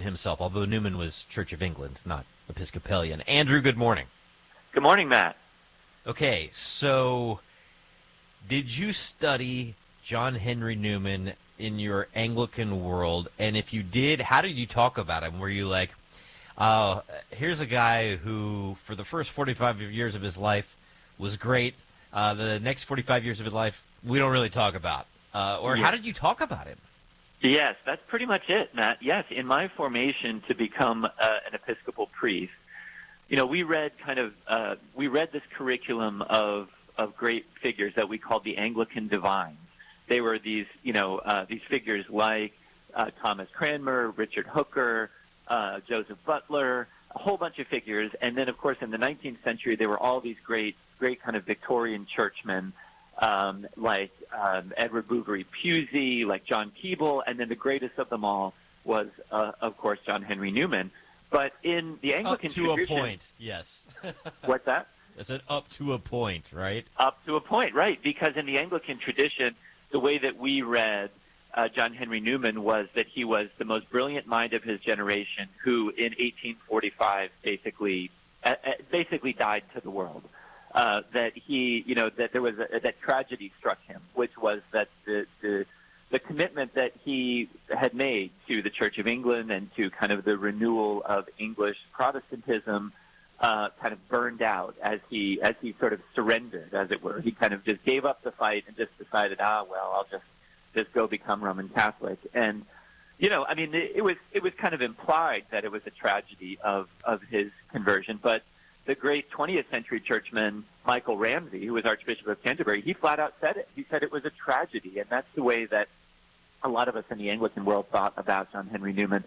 himself, although Newman was Church of England, not Episcopalian. Andrew, good morning. Good morning, Matt. Okay, so did you study John Henry Newman in your Anglican world? And if you did, how did you talk about him? Were you like, here's a guy who, for the first 45 years of his life, was great. The next 45 years of his life, we don't really talk about. Or how did you talk about him? Yes, that's pretty much it, Matt. Yes, in my formation to become an Episcopal priest, we read this curriculum of great figures that we called the Anglican divines. They were these figures like Thomas Cranmer, Richard Hooker, Joseph Butler, a whole bunch of figures. And then, of course, in the 19th century, there were all these great kind of Victorian churchmen like Edward Bouverie Pusey, like John Keble, and then the greatest of them all was, of course, John Henry Newman. But in the Anglican tradition... Up to a point, yes. What's that? It's an up to a point, right? Up to a point, right. Because in the Anglican tradition, the way that we read John Henry Newman was that he was the most brilliant mind of his generation who, in 1845, basically died to the world. That there was that tragedy struck him, which was that the commitment that he had made to the Church of England and to kind of the renewal of English Protestantism kind of burned out as he sort of surrendered, as it were. He kind of just gave up the fight and just decided, I'll just go become Roman Catholic. And it was kind of implied that it was a tragedy of his conversion, but the great 20th century churchman, Michael Ramsey, who was Archbishop of Canterbury, he flat out said it. He said it was a tragedy, and that's the way that a lot of us in the Anglican world thought about John Henry Newman.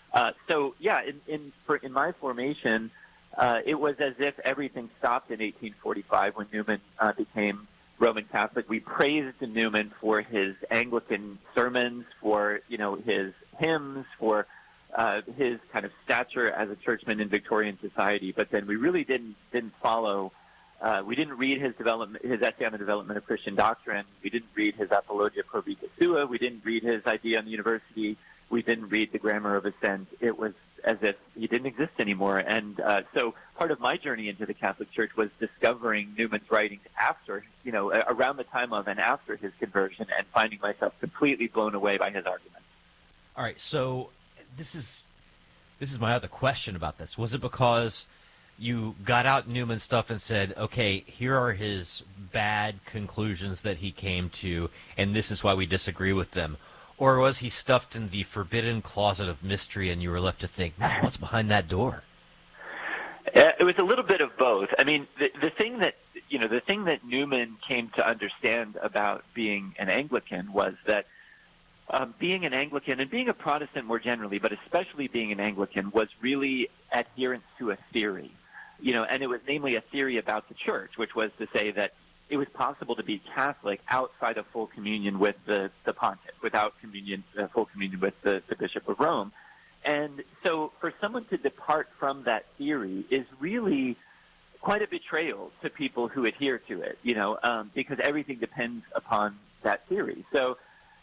In my formation, it was as if everything stopped in 1845 when Newman became Roman Catholic. We praised Newman for his Anglican sermons, for his hymns, for his kind of stature as a churchman in Victorian society, but then we really didn't follow. We didn't read his essay on the development of Christian doctrine. We didn't read his Apologia Pro Vita Sua. We didn't read his idea on the university. We didn't read the Grammar of Assent. It was as if he didn't exist anymore. And so part of my journey into the Catholic Church was discovering Newman's writings after, around the time of and after his conversion, and finding myself completely blown away by his arguments. All right, so this is my other question about this. Was it because you got out Newman's stuff and said, okay, here are his bad conclusions that he came to, and this is why we disagree with them? Or was he stuffed in the forbidden closet of mystery and you were left to think, man, what's behind that door? It was a little bit of both. I mean, the thing that Newman came to understand about being an Anglican was that being an Anglican and being a Protestant more generally, but especially being an Anglican, was really adherence to a theory, and it was namely a theory about the Church, which was to say that it was possible to be Catholic outside of full communion with the pontiff, without full communion with the Bishop of Rome. And so for someone to depart from that theory is really quite a betrayal to people who adhere to it, because everything depends upon that theory. So,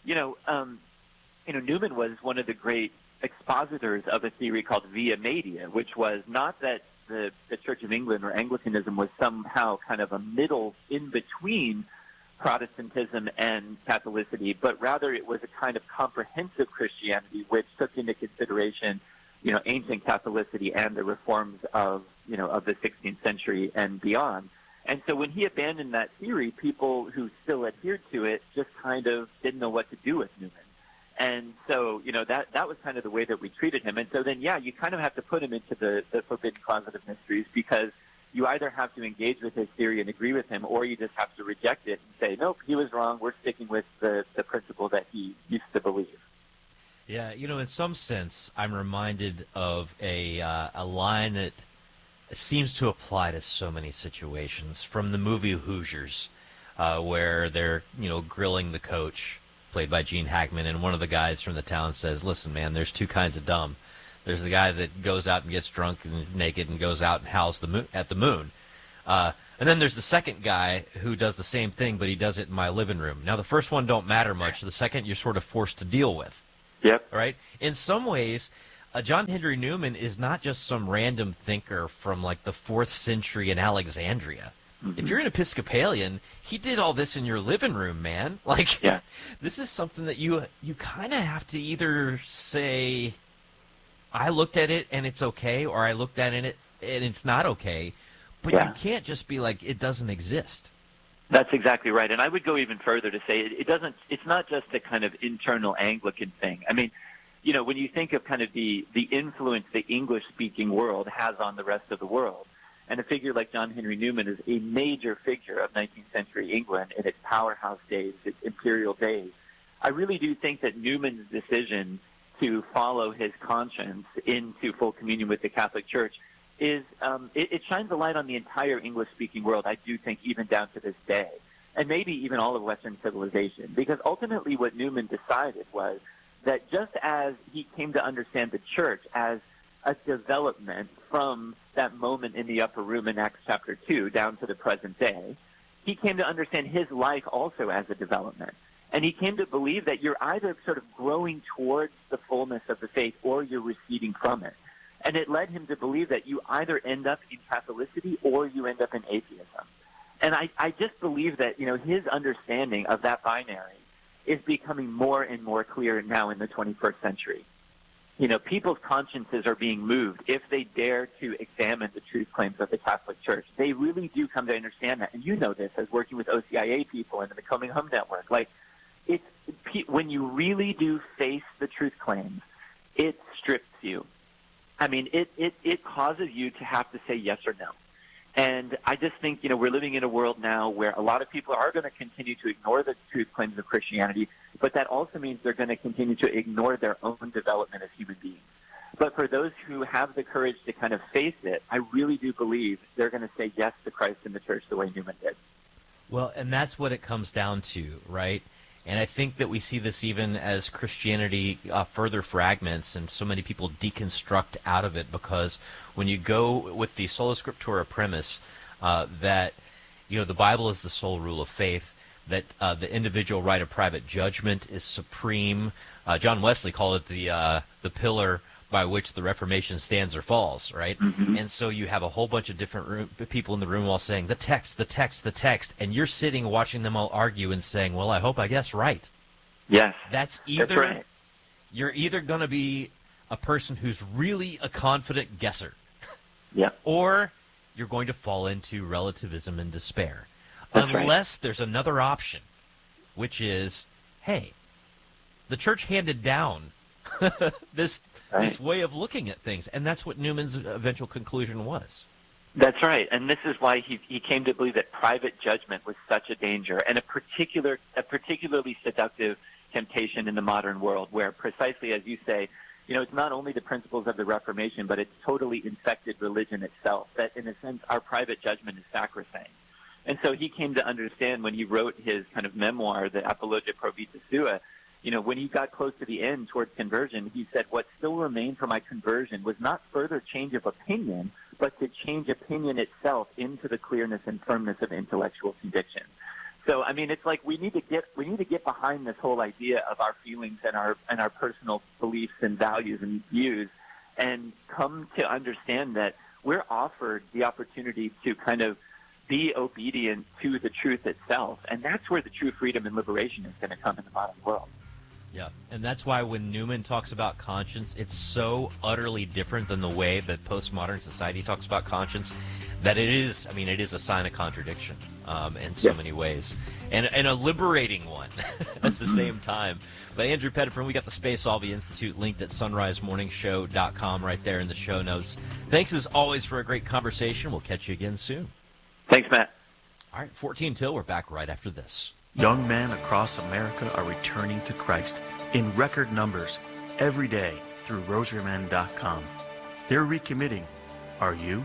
Newman was one of the great expositors of a theory called Via Media, which was not that the Church of England or Anglicanism was somehow kind of a middle in between Protestantism and Catholicity, but rather it was a kind of comprehensive Christianity which took into consideration, ancient Catholicity and the reforms of the 16th century and beyond. And so when he abandoned that theory, people who still adhered to it just kind of didn't know what to do with Newman. And so, that was kind of the way that we treated him. And so then, you kind of have to put him into the forbidden closet of mysteries, because you either have to engage with his theory and agree with him, or you just have to reject it and say, nope, he was wrong. We're sticking with the principle that he used to believe. Yeah, in some sense, I'm reminded of a line that seems to apply to so many situations from the movie Hoosiers, where they're, grilling the coach, played by Gene Hackman, and one of the guys from the town says, listen, man, there's two kinds of dumb. There's the guy that goes out and gets drunk and naked and goes out and howls at the moon. And then there's the second guy who does the same thing, but he does it in my living room. Now, the first one don't matter much. The second you're sort of forced to deal with. Yep. Right? In some ways, John Henry Newman is not just some random thinker from like the 4th century in Alexandria. If you're an Episcopalian, he did all this in your living room, man. Like, Yeah. this is something that you kind of have to either say, I looked at it and it's okay, or I looked at it and it's not okay. But Yeah. you can't just be like, it doesn't exist. That's exactly right. And I would go even further to say it's not just a kind of internal Anglican thing. I mean, you know, when you think of kind of the influence the English-speaking world has on the rest of the world, and a figure like John Henry Newman is a major figure of 19th century England in its powerhouse days, its imperial days, I really do think that Newman's decision to follow his conscience into full communion with the Catholic Church is it shines a light on the entire English-speaking world, I do think, even down to this day, and maybe even all of Western civilization, because ultimately what Newman decided was that just as he came to understand the Church as a development from that moment in the upper room in Acts chapter 2 down to the present day, he came to understand his life also as a development. And he came to believe that you're either sort of growing towards the fullness of the faith or you're receding from it. And it led him to believe that you either end up in Catholicity or you end up in atheism. And I just believe that, you know, his understanding of that binary is becoming more and more clear now in the 21st century. You know, people's consciences are being moved if they dare to examine the truth claims of the Catholic Church. They really do come to understand that. And you know this as working with OCIA people and the Coming Home Network. Like, when you really do face the truth claims, it strips you. I mean, it causes you to have to say yes or no. And I just think, you know, we're living in a world now where a lot of people are going to continue to ignore the truth claims of Christianity, but that also means they're going to continue to ignore their own development as human beings. But for those who have the courage to kind of face it, I really do believe they're going to say yes to Christ and the Church the way Newman did. Well, and that's what it comes down to, right? And I think that we see this even as Christianity further fragments and so many people deconstruct out of it, because when you go with the sola scriptura premise that, you know, the Bible is the sole rule of faith, that the individual right of private judgment is supreme. John Wesley called it the pillar by which the Reformation stands or falls, right? Mm-hmm. And so you have a whole bunch of different people in the room all saying, the text, the text, the text, and you're sitting watching them all argue and saying, well, I guess right. Yes. That's right. You're either going to be a person who's really a confident guesser, yeah, or you're going to fall into relativism and despair. That's Unless there's another option, which is, hey, the Church handed down this way of looking at things, and that's what Newman's eventual conclusion was. That's right, and this is why he came to believe that private judgment was such a danger and a particularly seductive temptation in the modern world, where precisely as you say, you know, it's not only the principles of the Reformation, but it's totally infected religion itself, that in a sense our private judgment is sacrosanct. And so he came to understand when he wrote his kind of memoir, the Apologia Pro Vita Sua, you know, when he got close to the end towards conversion, he said, what still remained for my conversion was not further change of opinion, but to change opinion itself into the clearness and firmness of intellectual conviction. So, I mean, it's like we need to get behind this whole idea of our feelings and our personal beliefs and values and views, and come to understand that we're offered the opportunity to kind of be obedient to the truth itself, and that's where the true freedom and liberation is going to come in the modern world. Yeah, and that's why when Newman talks about conscience, it's so utterly different than the way that postmodern society talks about conscience, that it is a sign of contradiction in so many ways, and a liberating one at the same time. But Andrew Pettiford, we got the Spaceology Institute linked at sunrisemorningshow.com right there in the show notes. Thanks as always for a great conversation. We'll catch you again soon. Thanks, Matt. All right, 14 till. We're back right after this. Young men across America are returning to Christ in record numbers every day through rosarymen.com. They're recommitting. Are you?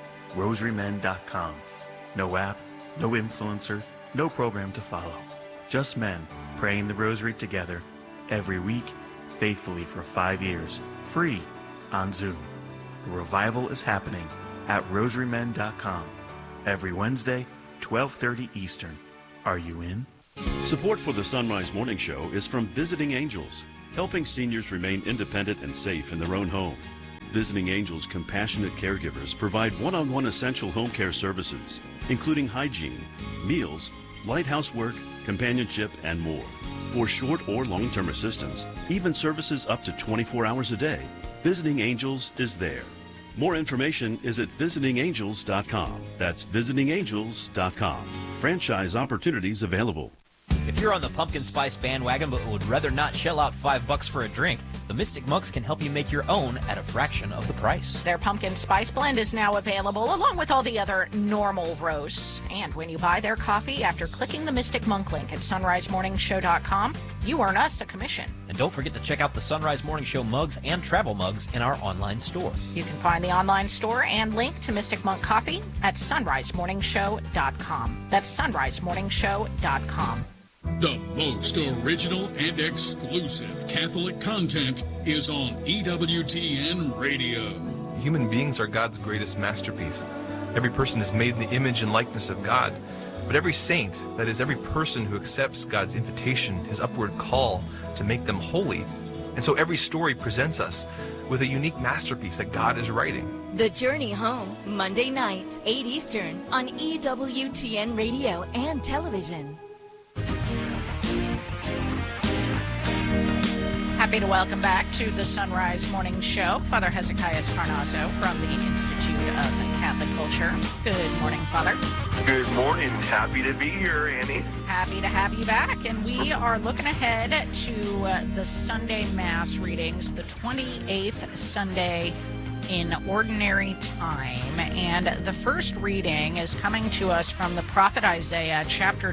rosarymen.com. No app, no influencer, no program to follow. Just men praying the rosary together every week, faithfully for 5 years, free on Zoom. The revival is happening at rosarymen.com every Wednesday, 12:30 Eastern. Are you in? Support for the Sunrise Morning Show is from Visiting Angels. helping seniors remain independent and safe in their own home. Visiting Angels compassionate caregivers provide one-on-one essential home care services, including hygiene, meals, light housework, companionship, and more. For short or long-term assistance, even services up to 24 hours a day, Visiting Angels is there. More information is at visitingangels.com. That's visitingangels.com. Franchise opportunities available. If you're on the pumpkin spice bandwagon but would rather not shell out $5 for a drink, the Mystic Monks can help you make your own at a fraction of the price. Their pumpkin spice blend is now available along with all the other normal roasts. And when you buy their coffee after clicking the Mystic Monk link at sunrisemorningshow.com, you earn us a commission. And don't forget to check out the Sunrise Morning Show mugs and travel mugs in our online store. You can find the online store and link to Mystic Monk Coffee at sunrisemorningshow.com. That's sunrisemorningshow.com. The most original and exclusive Catholic content is on EWTN Radio. Human beings are God's greatest masterpiece. Every person is made in the image and likeness of God. But every saint, that is, every person who accepts God's invitation, his upward call to make them holy. And so every story presents us with a unique masterpiece that God is writing. The Journey Home, Monday night, 8 Eastern, on EWTN Radio and television. Happy to welcome back to the Sunrise Morning Show Father Hezekiah Carnazzo from the Institute of Catholic Culture. Good morning, Father. Good morning. Happy to be here, Annie. Happy to have you back. And we are looking ahead to the Sunday Mass readings, the 28th Sunday in Ordinary Time. And the first reading is coming to us from the prophet Isaiah, chapter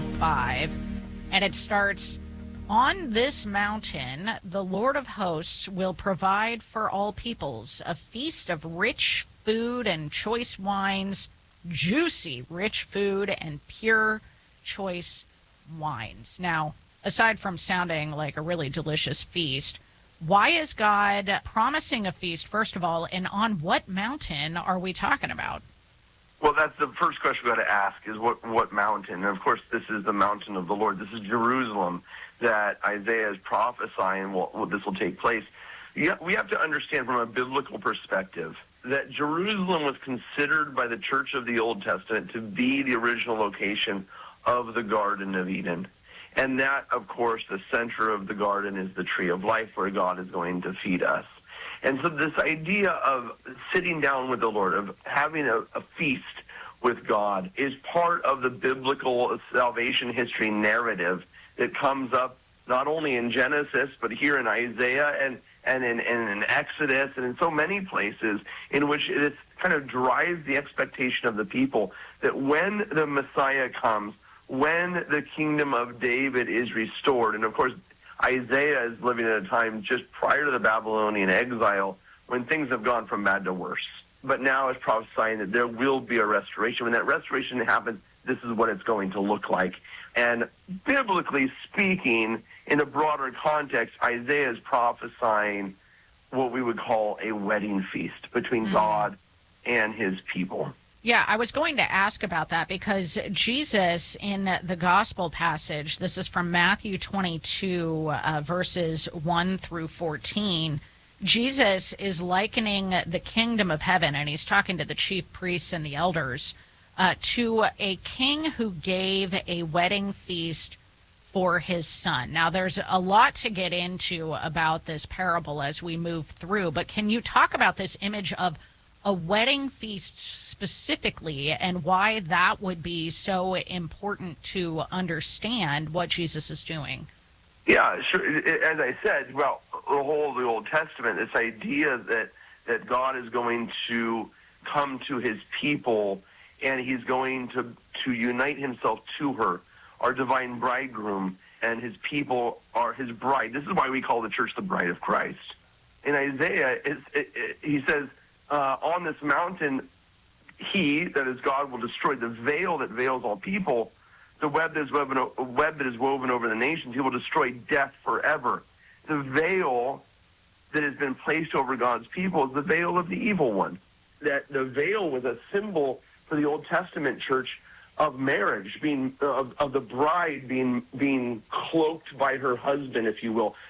25. And it starts, "On this mountain, the Lord of hosts will provide for all peoples a feast of rich food and choice wines, juicy, rich food and pure, choice wines." Now, aside from sounding like a really delicious feast, why is God promising a feast, first of all, and on what mountain are we talking about? Well, that's the first question we got to ask is what mountain? And, of course, this is the mountain of the Lord. This is Jerusalem that Isaiah is prophesying this will take place. We have to understand from a biblical perspective that Jerusalem was considered by the Church of the Old Testament to be the original location of the Garden of Eden. And that, of course, the center of the garden is the tree of life where God is going to feed us. And so this idea of sitting down with the Lord, of having a feast with God, is part of the biblical salvation history narrative that comes up not only in Genesis, but here in Isaiah and in Exodus and in so many places in which it kind of drives the expectation of the people that when the Messiah comes, when the kingdom of David is restored, and of course Isaiah is living at a time just prior to the Babylonian exile when things have gone from bad to worse. But now it's prophesying that there will be a restoration. When that restoration happens, this is what it's going to look like. And biblically speaking, in a broader context, Isaiah is prophesying what we would call a wedding feast between God and his people. Yeah, I was going to ask about that because Jesus in the gospel passage, this is from Matthew 22, verses 1 through 14, Jesus is likening the kingdom of heaven, and he's talking to the chief priests and the elders, to a king who gave a wedding feast for his son. Now, there's a lot to get into about this parable as we move through, but can you talk about this image of a wedding feast specifically and why that would be so important to understand what Jesus is doing? Yeah, sure. As I said, well, the whole of the Old Testament, this idea that God is going to come to his people and he's going to unite himself to her, our divine bridegroom, and his people are his bride. This is why we call the church the bride of Christ. In Isaiah, he says, on this mountain, he, that is God, will destroy the veil that veils all people, the web that is woven over the nations. He will destroy death forever. The veil that has been placed over God's people is the veil of the evil one. That the veil was a symbol for the Old Testament church of marriage, of the bride being cloaked by her husband, if you will,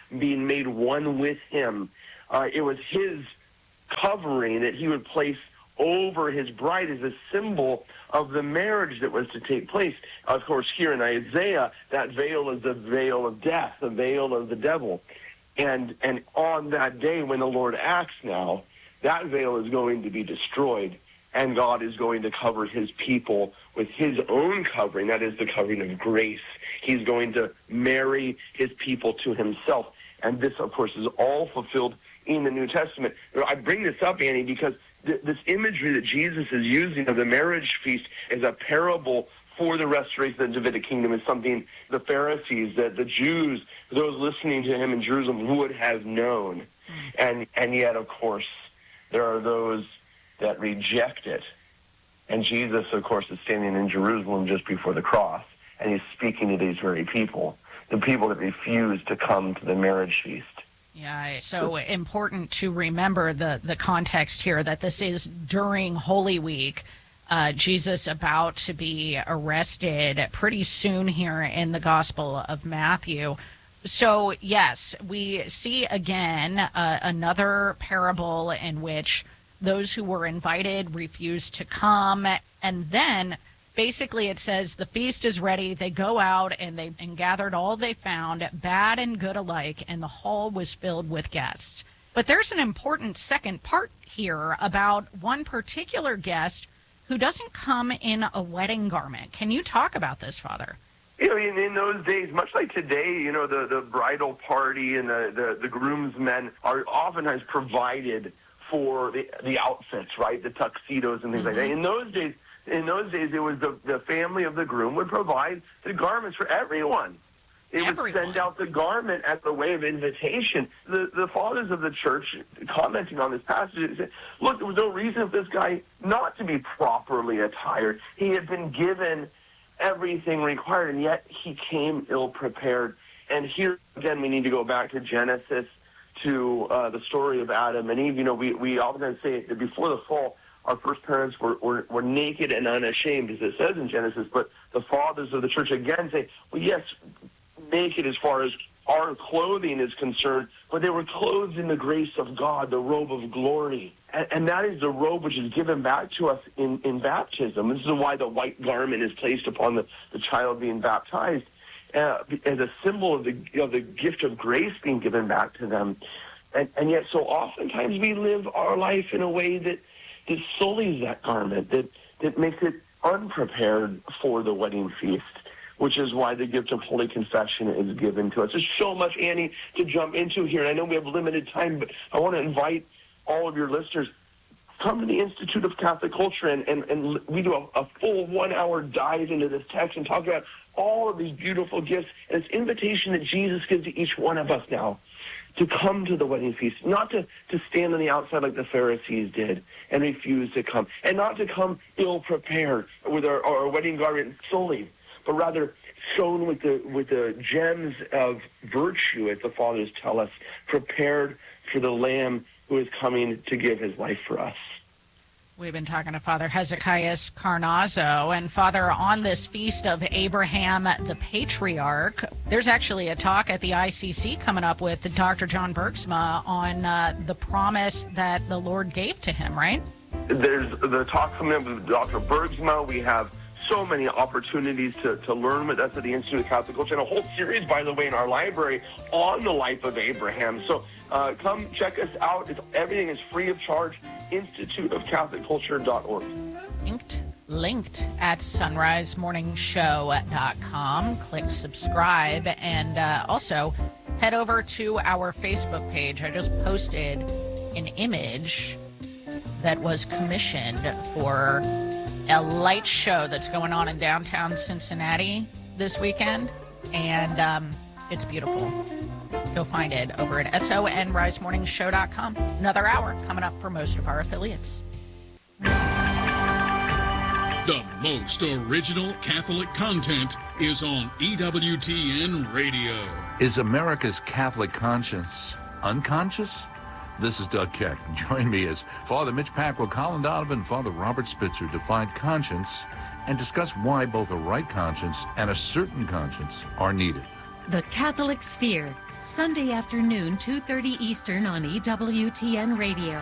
being made one with him. It was his covering that he would place over his bride as a symbol of the marriage that was to take place. Of course, here in Isaiah, that veil is the veil of death, the veil of the devil. And on that day when the Lord acts now, that veil is going to be destroyed, and God is going to cover his people with his own covering. That is the covering of grace. He's going to marry his people to himself. And this, of course, is all fulfilled in the New Testament. I bring this up, Annie, because this imagery that Jesus is using of the marriage feast as a parable for the restoration of the Davidic kingdom is something the Pharisees, the Jews, those listening to him in Jerusalem would have known. And yet, of course, there are those that reject it. And Jesus, of course, is standing in Jerusalem just before the cross, and he's speaking to these very people, the people that refuse to come to the marriage feast. Yeah, it's so important to remember the context here, that this is during Holy Week. Jesus about to be arrested pretty soon here in the Gospel of Matthew. So, yes, we see again another parable in which those who were invited refused to come. And then basically it says the feast is ready. They go out and gathered all they found, bad and good alike, and the hall was filled with guests. But there's an important second part here about one particular guest who doesn't come in a wedding garment. Can you talk about this, Father? You know, in those days, much like today, you know, the bridal party and the groomsmen are oftentimes provided for the outfits, right? The tuxedos and things like that. In those days, it was the family of the groom would provide the garments for everyone. They would send out the garment as a way of invitation. The fathers of the church, commenting on this passage, said, look, there was no reason for this guy not to be properly attired. He had been given everything required, and yet he came ill-prepared. And here, again, we need to go back to Genesis, to the story of Adam and Eve. You know, we oftentimes say that before the fall, our first parents were naked and unashamed, as it says in Genesis, but the fathers of the church again say, well, yes, naked as far as our clothing is concerned, but they were clothed in the grace of God, the robe of glory. And that is the robe which is given back to us in baptism. This is why the white garment is placed upon the child being baptized, as a symbol of the gift of grace being given back to them. And yet so oftentimes we live our life in a way that sullies that garment, that makes it unprepared for the wedding feast, which is why the gift of Holy Confession is given to us. There's so much, Annie, to jump into here, and I know we have limited time, but I want to invite all of your listeners, come to the Institute of Catholic Culture, and we do a full 1 hour dive into this text and talk about all of these beautiful gifts, and it's invitation that Jesus gives to each one of us now to come to the wedding feast, not to stand on the outside like the Pharisees did and refuse to come, and not to come ill-prepared with our wedding garment sullied, but rather shown with the gems of virtue, as the fathers tell us, prepared for the Lamb who is coming to give his life for us. We've been talking to Father Hezekias Carnazzo. And Father, on this feast of Abraham the Patriarch, there's actually a talk at the ICC coming up with Dr. John Bergsma on the promise that the Lord gave to him, right? There's the talk coming up with Dr. Bergsma. We have so many opportunities to learn with us at the Institute of Catholic Culture, and a whole series, by the way, in our library on the life of Abraham. So come check us out. Everything is free of charge. instituteofcatholicculture.org. Linked at sunrisemorningshow.com. Click subscribe, and also head over to our Facebook page. I just posted an image that was commissioned for a light show that's going on in downtown Cincinnati this weekend, and it's beautiful. Go find it over at sonrisemorningshow.com. Another hour coming up for most of our affiliates. The most original Catholic content is on EWTN Radio. Is America's Catholic conscience unconscious? This is Doug Keck. Join me as Father Mitch Pacwa, Colin Donovan, and Father Robert Spitzer define conscience and discuss why both a right conscience and a certain conscience are needed. The Catholic Sphere, Sunday afternoon, 2:30 Eastern on EWTN Radio.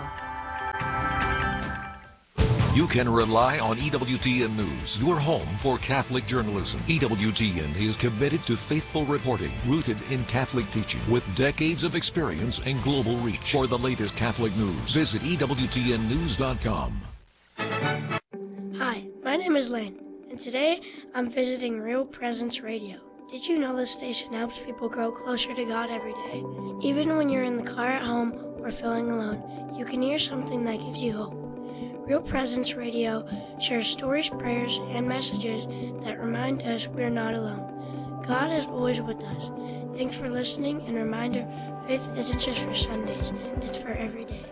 You can rely on EWTN News, your home for Catholic journalism. EWTN is committed to faithful reporting, rooted in Catholic teaching, with decades of experience and global reach. For the latest Catholic news, visit EWTNnews.com. Hi, my name is Lane, and today I'm visiting Real Presence Radio. Did you know this station helps people grow closer to God every day? Even when you're in the car at home or feeling alone, you can hear something that gives you hope. Real Presence Radio shares stories, prayers, and messages that remind us we're not alone. God is always with us. Thanks for listening, and reminder, faith isn't just for Sundays, it's for every day.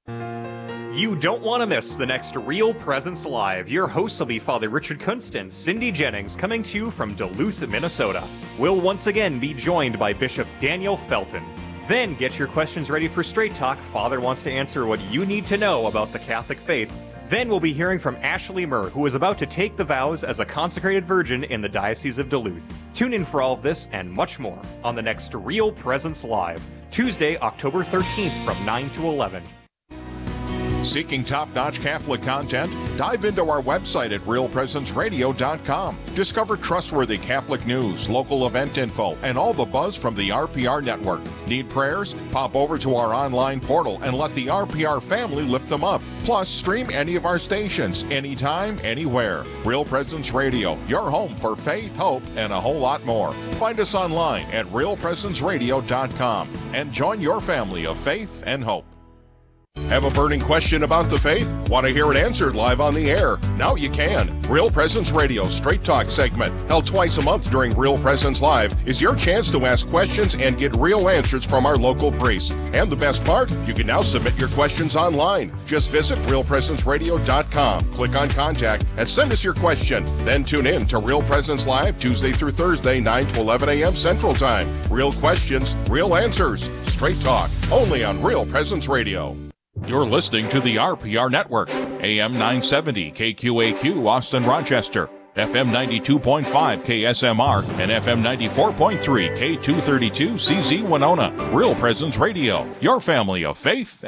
You don't want to miss the next Real Presence Live. Your hosts will be Father Richard Kunst and Cindy Jennings, coming to you from Duluth, Minnesota. We'll once again be joined by Bishop Daniel Felton. Then get your questions ready for Straight Talk. Father wants to answer what you need to know about the Catholic faith. Then we'll be hearing from Ashley Murr, who is about to take the vows as a consecrated virgin in the Diocese of Duluth. Tune in for all of this and much more on the next Real Presence Live, Tuesday, October 13th from 9 to 11. Seeking top-notch Catholic content? Dive into our website at realpresenceradio.com. Discover trustworthy Catholic news, local event info, and all the buzz from the RPR network. Need prayers? Pop over to our online portal and let the RPR family lift them up. Plus, stream any of our stations, anytime, anywhere. Real Presence Radio, your home for faith, hope, and a whole lot more. Find us online at realpresenceradio.com and join your family of faith and hope. Have a burning question about the faith? Want to hear it answered live on the air? Now you can. Real Presence Radio Straight Talk segment, held twice a month during Real Presence Live, is your chance to ask questions and get real answers from our local priests. And the best part, you can now submit your questions online. Just visit realpresenceradio.com, click on Contact, and send us your question. Then tune in to Real Presence Live Tuesday through Thursday, 9 to 11 a.m. Central Time. Real questions, real answers. Straight Talk, only on Real Presence Radio. You're listening to the RPR Network, AM 970 KQAQ Austin Rochester, FM 92.5 KSMR, and FM 94.3 K232 CZ Winona. Real Presence Radio, your family of faith